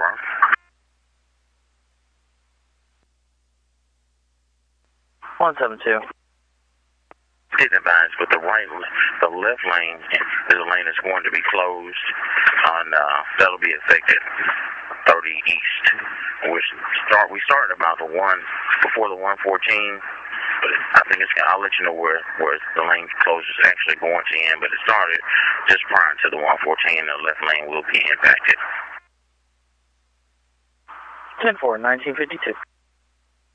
Aurora. Get advised, but the left lane is a lane that's going to be closed on, that'll be affected 30 east. We started about before the 114, but I think I'll let you know where the lane closure is actually going to end, but it started just prior to the 114, and the left lane will be impacted. 10-4, 1952.